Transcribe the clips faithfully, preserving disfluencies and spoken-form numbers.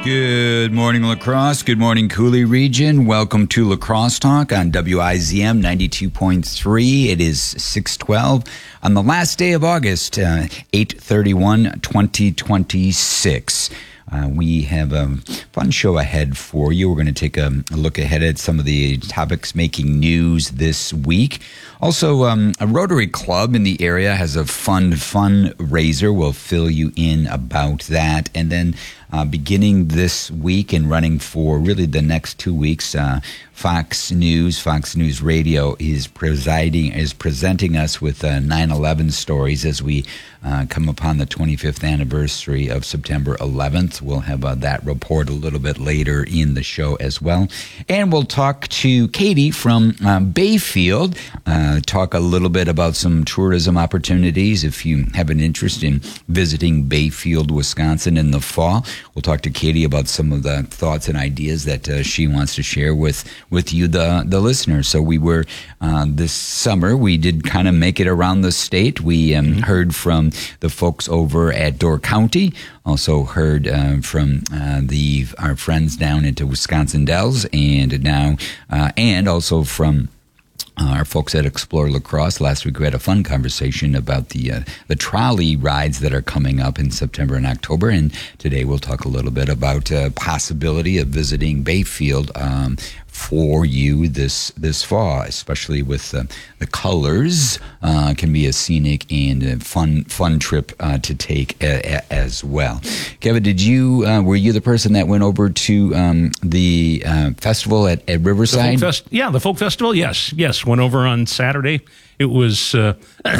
Good morning, La Crosse. Good morning, Cooley Region. Welcome to La Crosse Talk on W I Z M ninety-two point three. It is six twelve on the last day of August, uh, eight thirty-one twenty twenty-six. Uh, we have a fun show ahead for you. We're going to take a, a look ahead at some of the topics making news this week. Also, um, a Rotary Club in the area has a fun fundraiser. We'll fill you in about that. And then uh, beginning this week and running for really the next two weeks, uh, Fox News, Fox News Radio is presiding, is presenting us with uh, nine eleven stories as we uh, come upon the twenty-fifth anniversary of September eleventh. We'll have uh, that report a little bit later in the show as well. And we'll talk to Katie from uh, Bayfield, uh, talk a little bit about some tourism opportunities if you have an interest in visiting Bayfield, Wisconsin in the fall. We'll talk to Katie about some of the thoughts and ideas that uh, she wants to share with with you, the the listeners. So we were, uh, this summer, we did kind of make it around the state. We um, mm-hmm. heard from the folks over at Door County, also heard uh, from uh, the our friends down into Wisconsin Dells, and now, uh, and also from Uh, our folks at Explore La Crosse. Last week we had a fun conversation about the uh, the trolley rides that are coming up in September and October, and today we'll talk a little bit about uh, possibility of visiting Bayfield um, for you this this fall, especially with uh, the colors. Uh, can be a scenic and a fun fun trip uh, to take a, a, as well. Kevin, did you uh, were you the person that went over to um, the uh, festival at, at Riverside? The Fest- yeah, the Folk Festival. Yes, yes. Went over on Saturday. It was uh,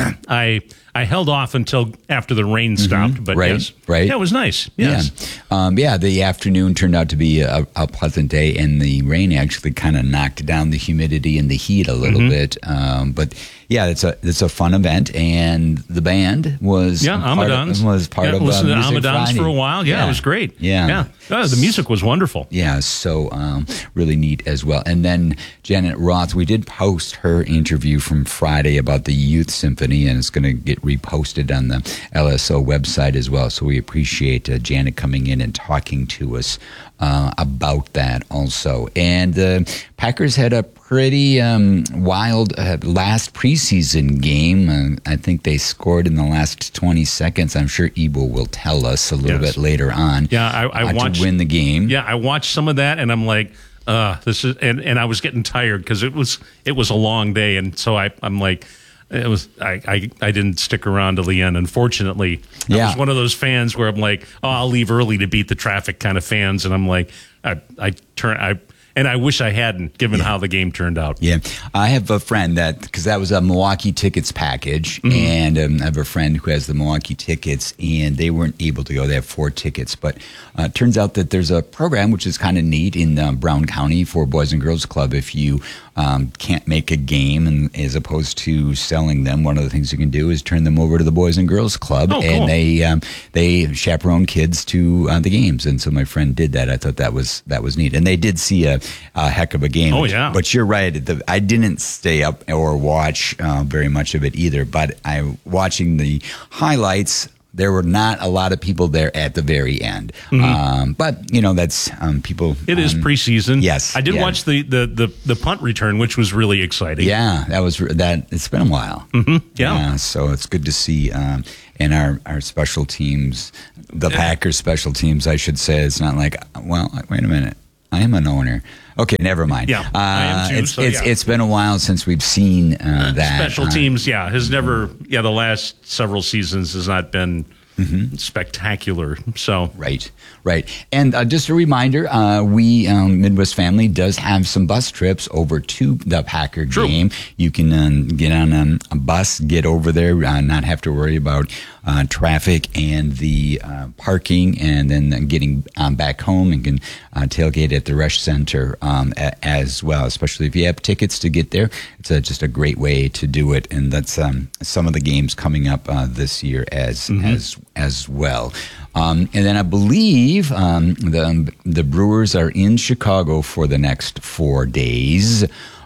I I held off until after the rain stopped, mm-hmm. but right, yes, right. Yeah, it was nice. Yes, yeah. Um, yeah. The afternoon turned out to be a, a pleasant day, and the rain actually kind of knocked down the humidity and the heat a little mm-hmm. bit. Um, but yeah, it's a it's a fun event, and the band was yeah, part Amadons of, was part yeah, of listened uh, to Music Amadons Friday. for a while. Yeah, yeah, it was great. Yeah, yeah. Oh, the music was wonderful. Yeah, so um, really neat as well. And then Janet Roth, we did post her interview from Friday about the Youth Symphony, and it's going to get reposted on the L S O website as well. So we appreciate uh, Janet coming in and talking to us uh, about that also. And the uh, Packers had a pretty um, wild uh, last preseason game. Uh, I think they scored in the last twenty seconds. I'm sure Ebo will tell us a little yes. bit later on. Yeah, I, I uh, watched to win the game. Yeah, I watched some of that, and I'm like, uh, this is, and, and I was getting tired because it was it was a long day, and so I I'm like. It was I, I, I didn't stick around to the end, unfortunately. I yeah. was one of those fans where I'm like, oh, I'll leave early to beat the traffic kind of fans, and I'm like, I I turn I and I wish I hadn't, given yeah. how the game turned out. Yeah, I have a friend that because that was a Milwaukee tickets package, mm-hmm. and um, I have a friend who has the Milwaukee tickets, and they weren't able to go. They have four tickets, but uh, it turns out that there's a program which is kind of neat in uh, Brown County for Boys and Girls Club. If you Um, can't make a game, and as opposed to selling them, one of the things you can do is turn them over to the Boys and Girls Club, oh, cool. and they um, they chaperone kids to uh, the games. And so my friend did that. I thought that was that was neat, and they did see a, a heck of a game. Oh yeah, but you're right. The, I didn't stay up or watch uh, very much of it either. But I watching the highlights. There were not a lot of people there at the very end. Mm-hmm. Um, but, you know, that's um, people. It um, is preseason. Yes. I did yeah. watch the, the, the, the punt return, which was really exciting. Yeah, that was that. It's been a while. Mm-hmm. Yeah. Uh, so it's good to see. Um, and our, our special teams, the Packers special teams, I should say, it's not like, well, wait a minute. I am an owner. Okay, never mind. Yeah, uh, I am too. It's so, it's, yeah. it's been a while since we've seen uh, that. Special uh, teams, yeah, has never, yeah, the last several seasons has not been mm-hmm. spectacular. So Right, right. And uh, just a reminder, uh, we, um, Midwest Family, does have some bus trips over to the Packer True. game. You can um, get on um, a bus, get over there, uh, not have to worry about uh, traffic and the uh, parking, and then getting um, back home, and can uh, tailgate at the Resch Center um, a- as well, especially if you have tickets to get there. It's a, just a great way to do it, and that's um, some of the games coming up uh, this year as mm-hmm. as as well. Um, and then I believe um, the the Brewers are in Chicago for the next four days.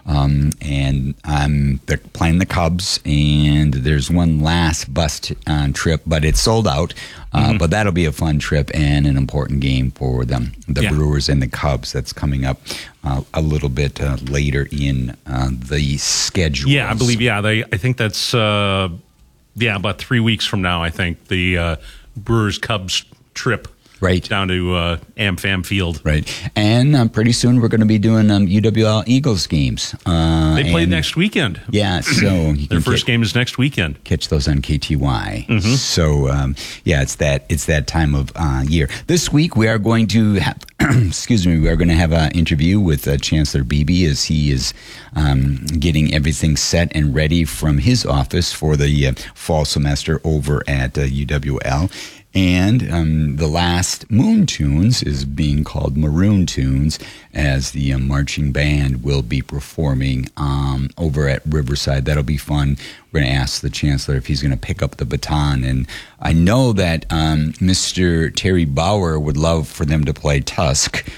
Um, and um, they're playing the Cubs, and there's one last bus t- uh, trip, but it's sold out. Uh, mm-hmm. But that'll be a fun trip and an important game for them, the yeah. Brewers and the Cubs. That's coming up uh, a little bit uh, later in uh, the schedule. Yeah, I believe. Yeah, they. I think that's uh, yeah about three weeks from now. I think the uh, Brewers Cubs trip. Right. Down to uh, AmFam Field. Right. And uh, pretty soon we're going to be doing um, U W L Eagles games. Uh, they play next weekend. Yeah. So you Their can first get, game is next weekend. Catch those on K T Y. Mm-hmm. So, um, yeah, it's that it's that time of uh, year. This week we are going to have, excuse me, we are going to have an interview with uh, Chancellor Beebe as he is um, getting everything set and ready from his office for the uh, fall semester over at uh, U W L. And um, the last Moon Tunes is being called Maroon Tunes, as the uh, marching band will be performing um, over at Riverside. That'll be fun. We're going to ask the Chancellor if he's going to pick up the baton. And I know that um, Mister Terry Bauer would love for them to play Tusk.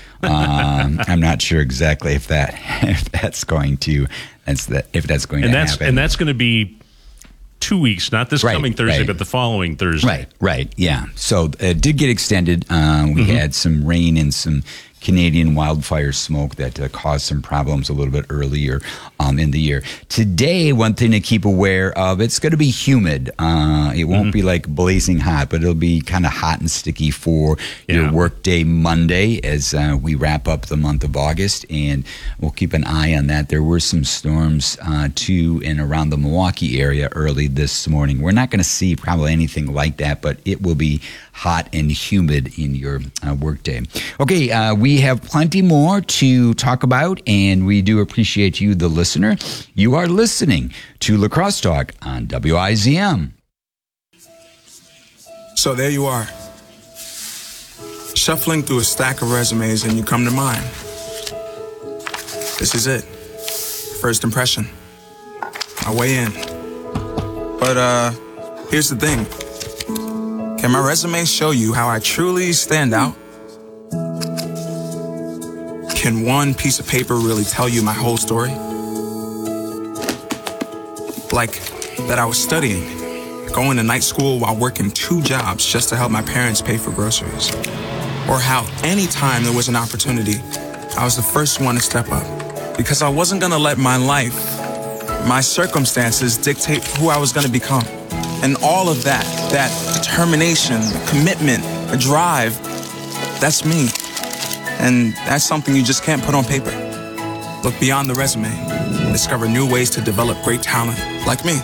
Um, I'm not sure exactly if that if that's going to that's that if that's going and to that's, happen. And that's going to be two weeks, not this right, coming Thursday, right. but the following Thursday. Right, right, yeah. So it did get extended. Uh, we mm-hmm. had some rain and some Canadian wildfire smoke that uh, caused some problems a little bit earlier um, in the year. Today, one thing to keep aware of, it's going to be humid. Uh, it won't mm-hmm. be like blazing hot, but it'll be kind of hot and sticky for yeah. your workday Monday as uh, we wrap up the month of August, and we'll keep an eye on that. There were some storms uh, to and around the Milwaukee area early this morning. We're not going to see probably anything like that, but it will be hot and humid in your uh, workday. Okay, uh, we have plenty more to talk about, and we do appreciate you, the listener. You are listening to Lacrosse Talk on W I Z M. So there you are, shuffling through a stack of resumes, and you come to mine. This is it. First impression. My way in. But uh, here's the thing. Can my resume show you how I truly stand out? Can one piece of paper really tell you my whole story? Like that I was studying, going to night school while working two jobs just to help my parents pay for groceries. Or how anytime there was an opportunity, I was the first one to step up. Because I wasn't gonna let my life, my circumstances dictate who I was gonna become. And all of that, that determination, commitment, a drive, that's me. And that's something you just can't put on paper. Look beyond the resume. Discover new ways to develop great talent like me.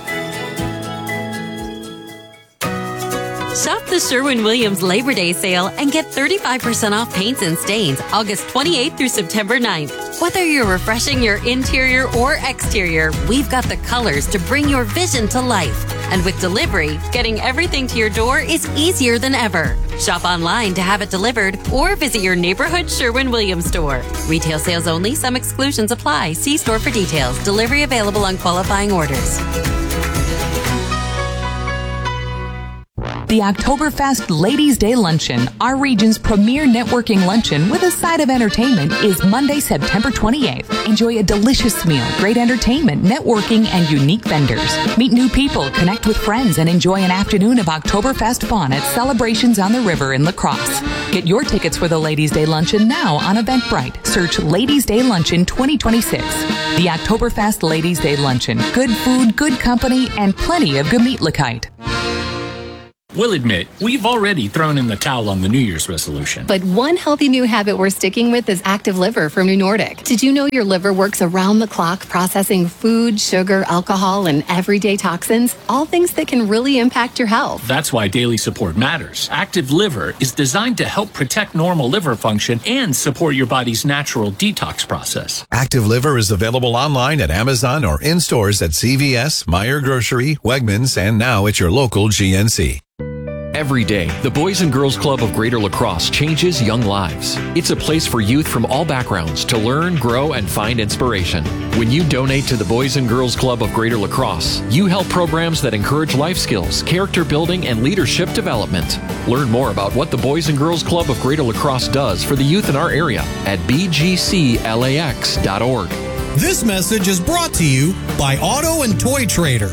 Shop the Sherwin-Williams Labor Day sale and get thirty-five percent off paints and stains August twenty-eighth through September ninth. Whether you're refreshing your interior or exterior, we've got the colors to bring your vision to life. And with delivery, getting everything to your door is easier than ever. Shop online to have it delivered or visit your neighborhood Sherwin-Williams store. Retail sales only. Some exclusions apply. See store for details. Delivery available on qualifying orders. The Oktoberfest Ladies' Day Luncheon, our region's premier networking luncheon with a side of entertainment, is Monday, September twenty-eighth. Enjoy a delicious meal, great entertainment, networking, and unique vendors. Meet new people, connect with friends, and enjoy an afternoon of Oktoberfest fun at Celebrations on the River in La Crosse. Get your tickets for the Ladies' Day Luncheon now on Eventbrite. Search Ladies' Day Luncheon twenty twenty-six. The Oktoberfest Ladies' Day Luncheon. Good food, good company, and plenty of Gemütlichkeit. We'll admit, we've already thrown in the towel on the New Year's resolution. But one healthy new habit we're sticking with is Active Liver from New Nordic. Did you know your liver works around the clock processing food, sugar, alcohol, and everyday toxins? All things that can really impact your health. That's why daily support matters. Active Liver is designed to help protect normal liver function and support your body's natural detox process. Active Liver is available online at Amazon or in stores at C V S, Meijer Grocery, Wegmans, and now at your local G N C. Every day, the Boys and Girls Club of Greater La Crosse changes young lives. It's a place for youth from all backgrounds to learn, grow, and find inspiration. When you donate to the Boys and Girls Club of Greater La Crosse, you help programs that encourage life skills, character building, and leadership development. Learn more about what the Boys and Girls Club of Greater La Crosse does for the youth in our area at b g c lax dot org. This message is brought to you by Auto and Toy Trader.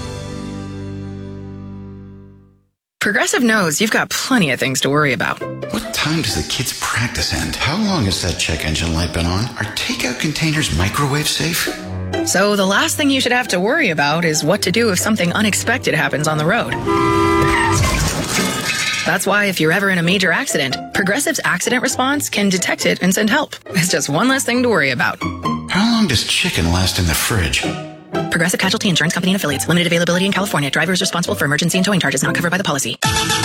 Progressive knows you've got plenty of things to worry about. What time does the kids' practice end? How long has that check engine light been on? Are takeout containers microwave safe? So the last thing you should have to worry about is what to do if something unexpected happens on the road. That's why if you're ever in a major accident, Progressive's accident response can detect it and send help. It's just one less thing to worry about. How long does chicken last in the fridge? Progressive Casualty Insurance Company and Affiliates. Limited availability in California. Driver is responsible for emergency and towing charges not covered by the policy.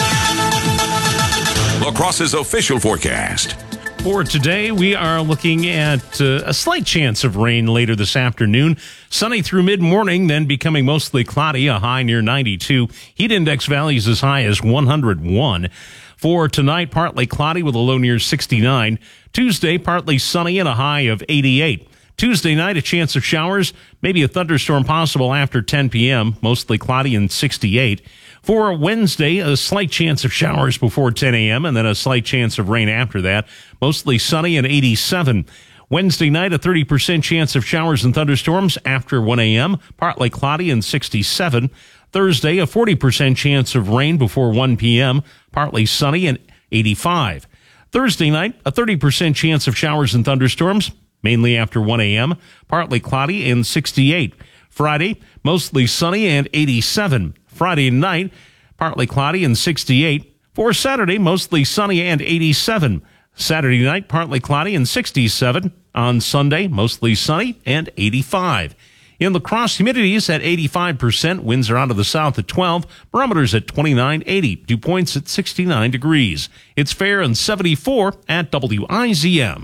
La Crosse's official forecast. For today, we are looking at uh, a slight chance of rain later this afternoon. Sunny through mid-morning, then becoming mostly cloudy, a high near ninety-two. Heat index values as high as one hundred one. For tonight, partly cloudy with a low near sixty-nine. Tuesday, partly sunny and a high of eighty-eight. Tuesday night, a chance of showers, maybe a thunderstorm possible after ten p.m., mostly cloudy and sixty-eight. For Wednesday, a slight chance of showers before ten a.m. and then a slight chance of rain after that, mostly sunny and eighty-seven. Wednesday night, a thirty percent chance of showers and thunderstorms after one a.m., partly cloudy and sixty-seven. Thursday, a forty percent chance of rain before one p.m., partly sunny and eighty-five. Thursday night, a thirty percent chance of showers and thunderstorms, mainly after one a.m., partly cloudy and sixty-eight. Friday, mostly sunny and eighty-seven. Friday night, partly cloudy and sixty-eight. For Saturday, mostly sunny and eighty-seven. Saturday night, partly cloudy and sixty-seven. On Sunday, mostly sunny and eighty-five. In La Crosse, humidities at eighty-five percent. Winds are out of the south at twelve. Barometers at twenty-nine eighty. Dew points at sixty-nine degrees. It's fair and seventy-four at W I Z M.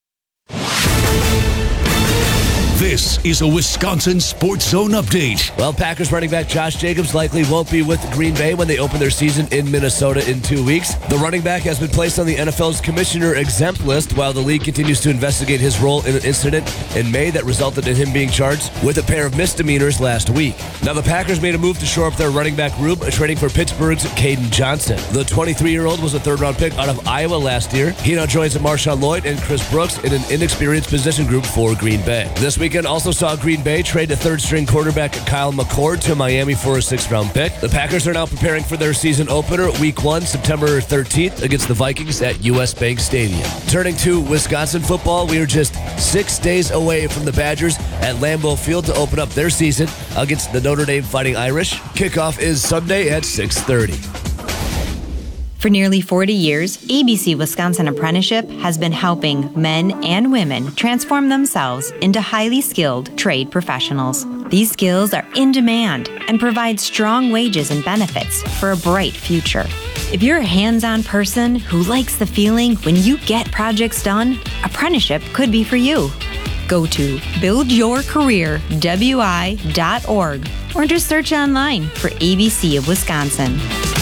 This is a Wisconsin Sports Zone update. Well, Packers running back Josh Jacobs likely won't be with Green Bay when they open their season in Minnesota in two weeks. The running back has been placed on the N F L's commissioner exempt list while the league continues to investigate his role in an incident in May that resulted in him being charged with a pair of misdemeanors last week. Now, the Packers made a move to shore up their running back room, trading for Pittsburgh's Caden Johnson. The twenty-three-year-old was a third-round pick out of Iowa last year. He now joins Marshawn Lloyd and Chris Brooks in an inexperienced position group for Green Bay. This week, Weekend also saw Green Bay trade a third-string quarterback Kyle McCord to Miami for a sixth-round pick. The Packers are now preparing for their season opener, Week one, September thirteenth, against the Vikings at U S Bank Stadium. Turning to Wisconsin football, we are just six days away from the Badgers at Lambeau Field to open up their season against the Notre Dame Fighting Irish. Kickoff is Sunday at six thirty. For nearly forty years, A B C Wisconsin Apprenticeship has been helping men and women transform themselves into highly skilled trade professionals. These skills are in demand and provide strong wages and benefits for a bright future. If you're a hands-on person who likes the feeling when you get projects done, apprenticeship could be for you. Go to build your career W I dot org or just search online for A B C of Wisconsin.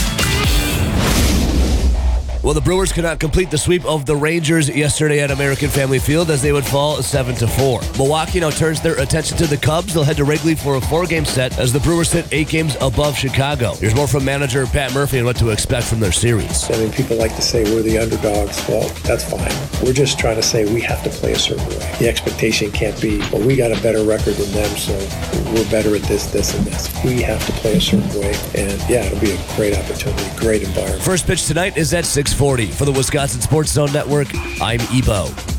Well, the Brewers could not complete the sweep of the Rangers yesterday at American Family Field as they would fall seven to four. Milwaukee now turns their attention to the Cubs. They'll head to Wrigley for a four-game set as the Brewers sit eight games above Chicago. Here's more from manager Pat Murphy and what to expect from their series. I mean, people like to say we're the underdogs. Well, that's fine. We're just trying to say we have to play a certain way. The expectation can't be, well, we got a better record than them, so we're better at this, this, and this. We have to play a certain way, and yeah, it'll be a great opportunity, great environment. First pitch tonight is at six forty. For the Wisconsin Sports Zone Network, I'm Ebo.